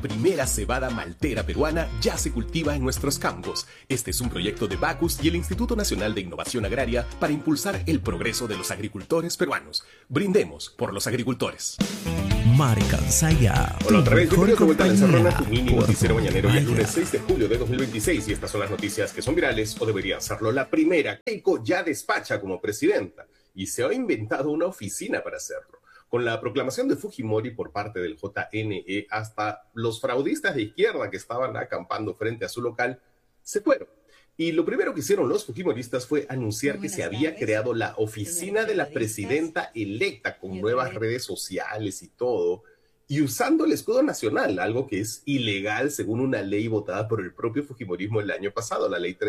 primera cebada maltera peruana ya se cultiva en nuestros campos. Este es un proyecto de Bacus y el Instituto Nacional de Innovación Agraria para impulsar el progreso de los agricultores peruanos. Brindemos por los agricultores. Marca Saya. Hola otra vez, bienvenidos de vuelta a la Encerrona, tu mini noticiero mañanero y el lunes 6 de julio de 2026. Y estas son las noticias que son virales o deberían serlo. La primera, Keiko ya despacha como presidenta y se ha inventado una oficina para hacerlo. Con la proclamación de Fujimori por parte del JNE, hasta los fraudistas de izquierda que estaban acampando frente a su local se fueron. Y lo primero que hicieron los fujimoristas fue anunciar que se había creado la oficina de la presidenta electa con nuevas redes sociales y todo, y usando el escudo nacional, algo que es ilegal según una ley votada por el propio fujimorismo el año pasado, la ley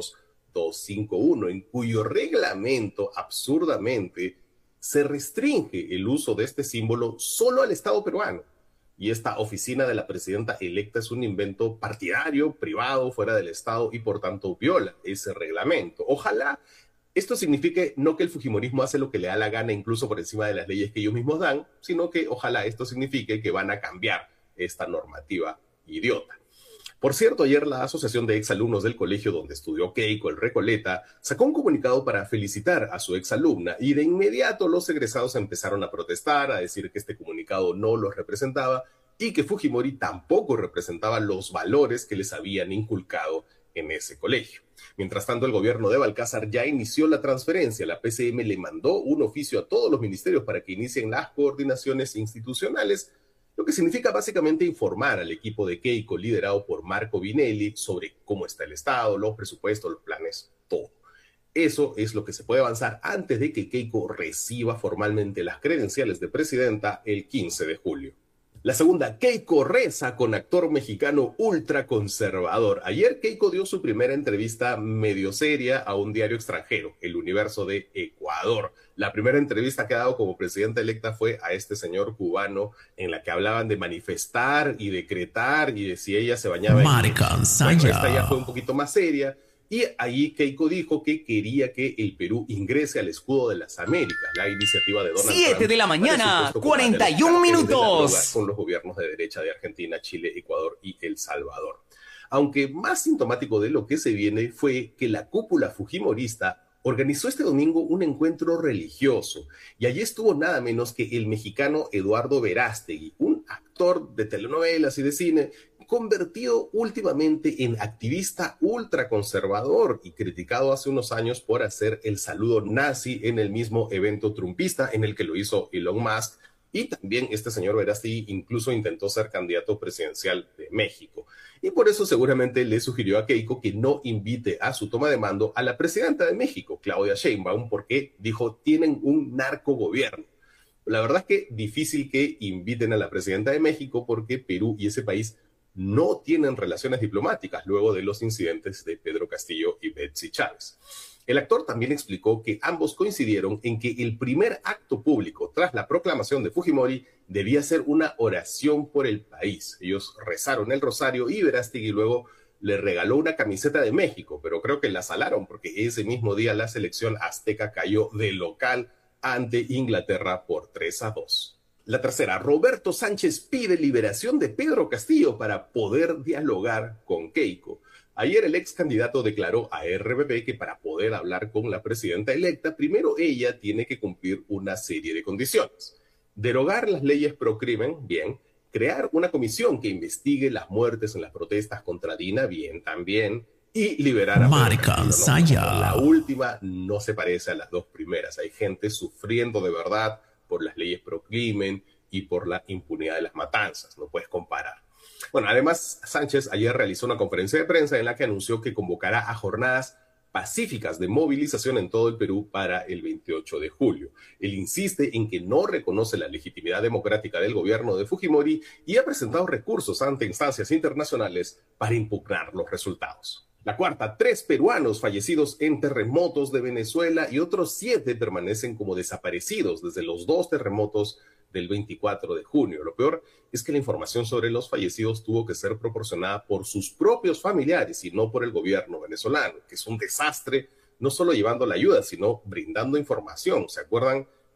32251, en cuyo reglamento absurdamente se restringe el uso de este símbolo solo al Estado peruano. Y esta oficina de la presidenta electa es un invento partidario, privado, fuera del Estado y por tanto viola ese reglamento. Ojalá esto signifique no que el fujimorismo hace lo que le da la gana incluso por encima de las leyes que ellos mismos dan, sino que ojalá esto signifique que van a cambiar esta normativa idiota. Por cierto, ayer la Asociación de Exalumnos del colegio donde estudió Keiko, el Recoleta, sacó un comunicado para felicitar a su exalumna y de inmediato los egresados empezaron a protestar, a decir que este comunicado no los representaba y que Fujimori tampoco representaba los valores que les habían inculcado en ese colegio. Mientras tanto, el gobierno de Balcázar ya inició la transferencia. La PCM le mandó un oficio a todos los ministerios para que inicien las coordinaciones institucionales, lo que significa básicamente informar al equipo de Keiko, liderado por Marco Vinelli, sobre cómo está el Estado, los presupuestos, los planes, todo. Eso es lo que se puede avanzar antes de que Keiko reciba formalmente las credenciales de presidenta el 15 de julio. La segunda, Keiko reza con actor mexicano ultraconservador. Ayer Keiko dio su primera entrevista medio seria a un diario extranjero, El Universo de Ecuador. La primera entrevista que ha dado como presidenta electa fue a este señor cubano, en la que hablaban de manifestar y decretar y de si ella se bañaba en... Bueno, esta ya fue un poquito más seria. Y ahí Keiko dijo que quería que el Perú ingrese al escudo de las Américas, la iniciativa de Donald Trump. 7 de la mañana, 41 minutos. Con los gobiernos de derecha de Argentina, Chile, Ecuador y El Salvador. Aunque más sintomático de lo que se viene fue que la cúpula fujimorista organizó este domingo un encuentro religioso. Y allí estuvo nada menos que el mexicano Eduardo Verástegui, un actor de telenovelas y de cine, convertido últimamente en activista ultraconservador y criticado hace unos años por hacer el saludo nazi en el mismo evento trumpista en el que lo hizo Elon Musk. Y también este señor Verástegui incluso intentó ser candidato presidencial de México. Y por eso seguramente le sugirió a Keiko que no invite a su toma de mando a la presidenta de México, Claudia Sheinbaum, porque dijo, tienen un narcogobierno. La verdad es que difícil que inviten a la presidenta de México porque Perú y ese país no tienen relaciones diplomáticas luego de los incidentes de Pedro Castillo y Betsy Chávez. El actor también explicó que ambos coincidieron en que el primer acto público tras la proclamación de Fujimori debía ser una oración por el país. Ellos rezaron el rosario y Verástegui luego le regaló una camiseta de México, pero creo que la salaron porque ese mismo día la selección azteca cayó de local ante Inglaterra por 3-2. La tercera, Roberto Sánchez pide liberación de Pedro Castillo para poder dialogar con Keiko. Ayer el ex candidato declaró a RBP que para poder hablar con la presidenta electa, primero ella tiene que cumplir una serie de condiciones. Derogar las leyes pro crimen, bien. Crear una comisión que investigue las muertes en las protestas contra Dina, bien, también. Y liberar a Marca Saya. La última no se parece a las dos primeras. Hay gente sufriendo de verdad por las leyes pro crimen y por la impunidad de las matanzas. No puedes comparar. Bueno, además, Sánchez ayer realizó una conferencia de prensa en la que anunció que convocará a jornadas pacíficas de movilización en todo el Perú para el 28 de julio. Él insiste en que no reconoce la legitimidad democrática del gobierno de Fujimori y ha presentado recursos ante instancias internacionales para impugnar los resultados. La cuarta, 3 peruanos fallecidos en terremotos de Venezuela y otros 7 permanecen como desaparecidos desde los 2 terremotos del 24 de junio. Lo peor es que la información sobre los fallecidos tuvo que ser proporcionada por sus propios familiares y no por el gobierno venezolano, que es un desastre, no solo llevando la ayuda, sino brindando información. ¿Se acuerdan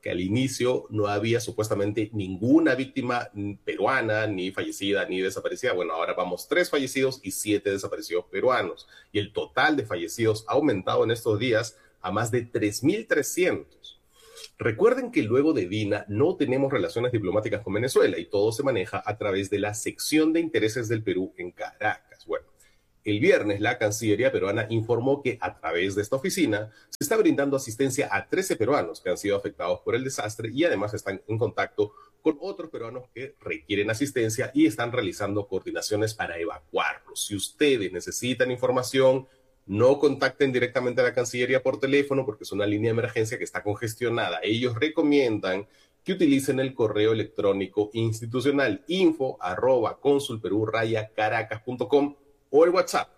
que al inicio no había supuestamente ninguna víctima peruana, ni fallecida, ni desaparecida. Bueno, ahora vamos 3 fallecidos y 7 desaparecidos peruanos. Y el total de fallecidos ha aumentado en estos días a más de 3.300. Recuerden que luego de Dina no tenemos relaciones diplomáticas con Venezuela y todo se maneja a través de la sección de intereses del Perú en Caracas. Bueno, el viernes la Cancillería peruana informó que a través de esta oficina se está brindando asistencia a 13 peruanos que han sido afectados por el desastre y además están en contacto con otros peruanos que requieren asistencia y están realizando coordinaciones para evacuarlos. Si ustedes necesitan información, no contacten directamente a la Cancillería por teléfono porque es una línea de emergencia que está congestionada. Ellos recomiendan que utilicen el correo electrónico institucional info@consulperú-caracas.com o el WhatsApp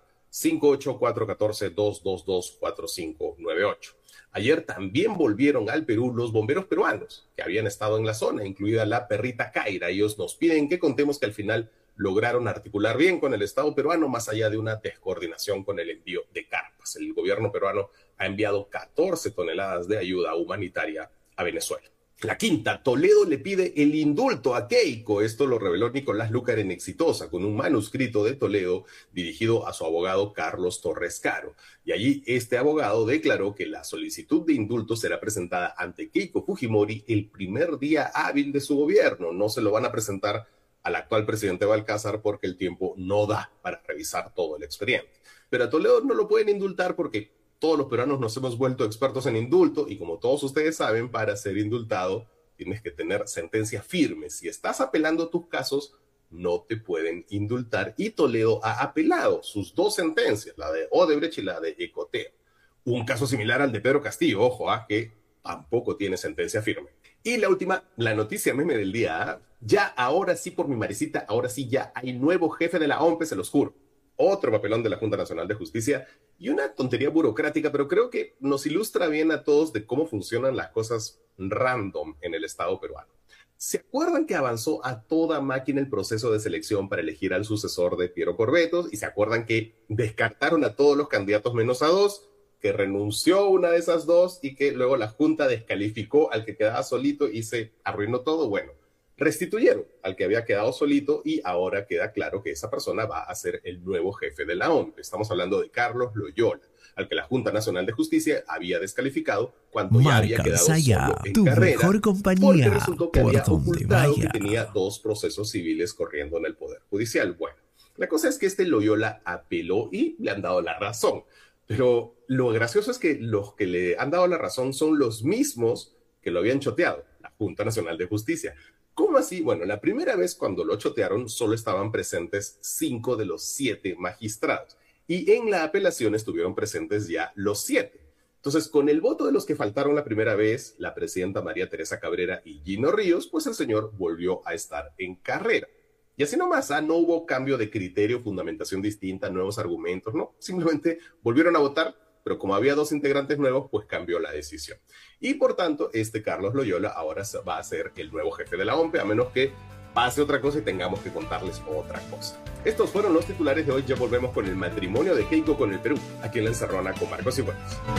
584-14-222-4598. Ayer también volvieron al Perú los bomberos peruanos que habían estado en la zona, incluida la perrita Kaira. Ellos nos piden que contemos que al final lograron articular bien con el Estado peruano, más allá de una descoordinación con el envío de carpas. El gobierno peruano ha enviado 14 toneladas de ayuda humanitaria a Venezuela. La quinta, Toledo le pide el indulto a Keiko. Esto lo reveló Nicolás Lucar en Exitosa, con un manuscrito de Toledo dirigido a su abogado Carlos Torres Caro. Y allí este abogado declaró que la solicitud de indulto será presentada ante Keiko Fujimori el primer día hábil de su gobierno. No se lo van a presentar al actual presidente Balcázar porque el tiempo no da para revisar todo el expediente. Pero a Toledo no lo pueden indultar porque todos los peruanos nos hemos vuelto expertos en indulto y como todos ustedes saben, para ser indultado tienes que tener sentencia firme. Si estás apelando tus casos, no te pueden indultar y Toledo ha apelado sus 2 sentencias, la de Odebrecht y la de Ecotea. Un caso similar al de Pedro Castillo, ojo, que tampoco tiene sentencia firme. Y la última, la noticia meme del día, ya ahora sí por mi Marecita, ahora sí ya hay nuevo jefe de la OMP, se los juro. Otro papelón de la Junta Nacional de Justicia y una tontería burocrática, pero creo que nos ilustra bien a todos de cómo funcionan las cosas random en el Estado peruano. ¿Se acuerdan que avanzó a toda máquina el proceso de selección para elegir al sucesor de Piero Corbetos? ¿Y se acuerdan que descartaron a todos los candidatos menos a 2? Que renunció una de esas 2 y que luego la Junta descalificó al que quedaba solito y se arruinó todo. Bueno, restituyeron al que había quedado solito y ahora queda claro que esa persona va a ser el nuevo jefe de la OMP. Estamos hablando de Carlos Loyola, al que la Junta Nacional de Justicia había descalificado cuando ya había quedado solo en carrera, porque resultó que había ocultado que tenía 2 procesos civiles corriendo en el Poder Judicial. Bueno, la cosa es que este Loyola apeló y le han dado la razón. Pero lo gracioso es que los que le han dado la razón son los mismos que lo habían choteado, la Junta Nacional de Justicia. ¿Cómo así? Bueno, la primera vez cuando lo chotearon solo estaban presentes 5 de los 7 magistrados y en la apelación estuvieron presentes ya los 7. Entonces, con el voto de los que faltaron la primera vez, la presidenta María Teresa Cabrera y Gino Ríos, pues el señor volvió a estar en carrera. Y así nomás, no hubo cambio de criterio, fundamentación distinta, nuevos argumentos, no, simplemente volvieron a votar, pero como había 2 integrantes nuevos, pues cambió la decisión. Y por tanto, este Carlos Loyola ahora va a ser el nuevo jefe de la OMP, a menos que pase otra cosa y tengamos que contarles otra cosa. Estos fueron los titulares de hoy, ya volvemos con el matrimonio de Keiko con el Perú, aquí en La Encerrona con Marcos y Buenos.